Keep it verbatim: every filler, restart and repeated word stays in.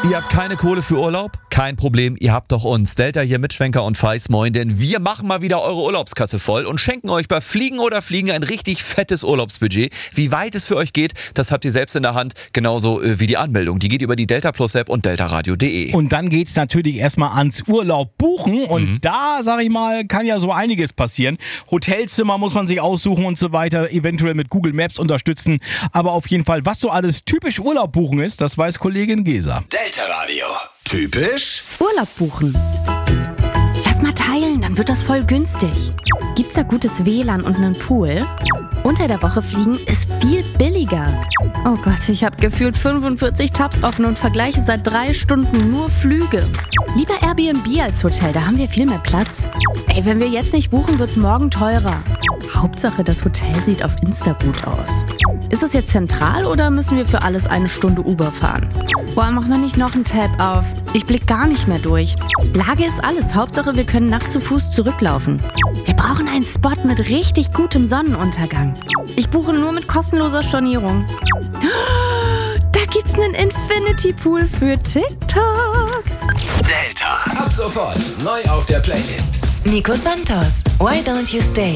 Ihr habt keine Kohle für Urlaub? Kein Problem, ihr habt doch uns. Delta hier mit Schwenker und Feis, moin, denn wir machen mal wieder eure Urlaubskasse voll und schenken euch bei Fliegen oder Fliegen ein richtig fettes Urlaubsbudget. Wie weit es für euch geht, das habt ihr selbst in der Hand, genauso äh, wie die Anmeldung. Die geht über die Delta Plus App und deltaradio punkt de. Und dann geht's natürlich erstmal ans Urlaub buchen und mhm. da, sag ich mal, kann ja so einiges passieren. Hotelzimmer muss man sich aussuchen und so weiter, eventuell mit Google Maps unterstützen. Aber auf jeden Fall, was so alles typisch Urlaub buchen ist, das weiß Kollegin Gesa. Delta Radio. Typisch Urlaub buchen. Lass mal teilen, dann wird das voll günstig. Gibt's da gutes W L A N und einen Pool? Unter der Woche fliegen ist viel billiger. Oh Gott, ich habe gefühlt fünfundvierzig Tabs offen und vergleiche seit drei Stunden nur Flüge. Lieber Airbnb als Hotel, da haben wir viel mehr Platz. Ey, wenn wir jetzt nicht buchen, wird's morgen teurer. Hauptsache, das Hotel sieht auf Insta gut aus. Ist es jetzt zentral oder müssen wir für alles eine Stunde Uber fahren? Boah, mach mal nicht noch einen Tab auf. Ich blick gar nicht mehr durch. Lage ist alles. Hauptsache, wir können nackt zu Fuß zurücklaufen. Wir brauchen einen Spot mit richtig gutem Sonnenuntergang. Ich buche nur mit kostenloser Stornierung. Da gibt's einen Infinity Pool für TikToks. Delta. Ab sofort neu auf der Playlist. Nico Santos, Why Don't You Stay?